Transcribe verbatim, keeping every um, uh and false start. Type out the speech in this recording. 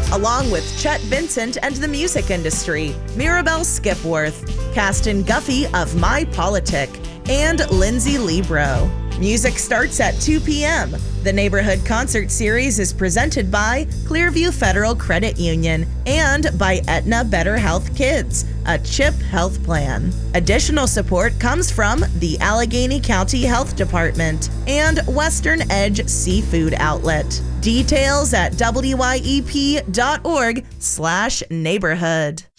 along with Chet Vincent and the music industry, Mirabelle Skipworth, Caston Guffey of My Politic, and Lindsay Libro. Music starts at two p.m. The Neighborhood Concert Series is presented by Clearview Federal Credit Union and by Aetna Better Health Kids, a CHIP health plan. Additional support comes from the Allegheny County Health Department and Western Edge Seafood Outlet. Details at W Y E P dot org slash neighborhood.